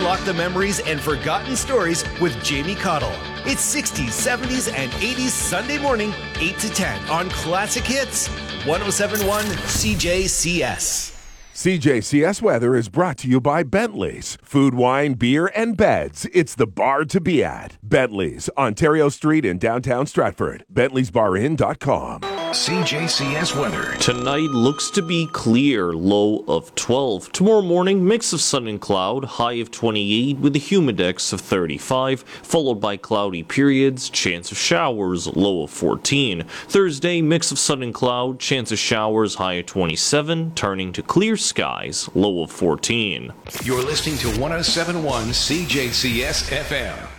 Unlock the memories and forgotten stories with Jamie Cottle. It's 60s, 70s, and 80s Sunday morning, 8 to 10 on Classic Hits, 107.1 CJCS. CJCS weather is brought to you by Bentley's. Food, wine, beer, and beds. It's the bar to be at. Bentley's, Ontario Street in downtown Stratford. Bentley'sBarIn.com. CJCS weather. Tonight looks to be clear, low of 12. Tomorrow morning, mix of sun and cloud, high of 28 with a humidex of 35, followed by cloudy periods, chance of showers, low of 14. Thursday, mix of sun and cloud, chance of showers, high of 27, turning to clear skies, low of 14. You're listening to 107.1 CJCS FM.